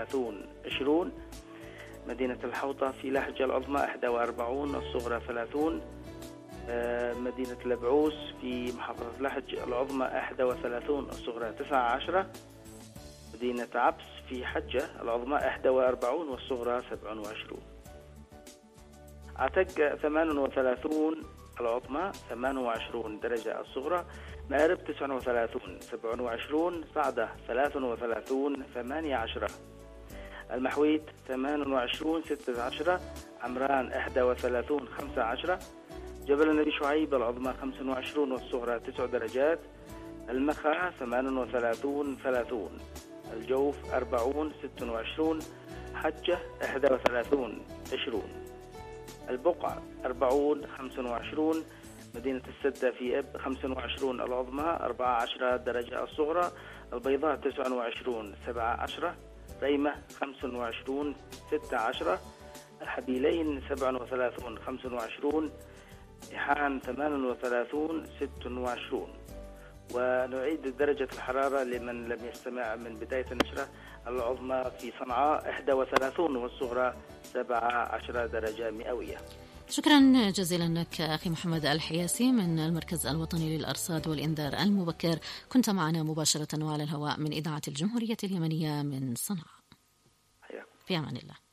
31 20. مدينة الحوطة في لهجة العظمى 41 والصغرى 30. مدينة البعوث في محافظة لهج العظمى 31 والصغرى 19. مدينة عبس في حجة العظمى 41 والصغرى 27. عتق 38 العظمى 28 درجة الصغرى. مأرب 39 27. صعدة 33 18. المحويت 28 16. عمران 31 15. جبل النبي شعيب العظمى 25 والصغرى 9 درجات. المخا 38 30. الجوف 40 26. حجة 31 20. البقع 40 25. مدينة السدة في أب 25 العظمى 14 درجة الصغرى. البيضاء 29 17. ريمة 25 16. الحبيلين 37 25. ريحان 38 26. ونعيد درجة الحرارة لمن لم يستمع من بداية النشرة. العظمى في صنعاء 31 والصغرى 17 درجة مئوية. شكرا جزيلا لك أخي محمد الحياسي من المركز الوطني للأرصاد والإنذار المبكر. كنت معنا مباشرة وعلى الهواء من إذاعة الجمهورية اليمنية من صنعاء. في أمان الله.